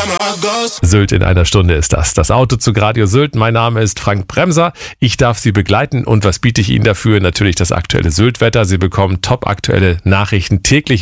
Sylt in einer Stunde ist das. Das Autozug Radio Sylt. Mein Name ist Frank Bremser. Ich darf Sie begleiten. Und was biete ich Ihnen dafür? Natürlich das aktuelle Sylt-Wetter. Sie bekommen top aktuelle Nachrichten täglich.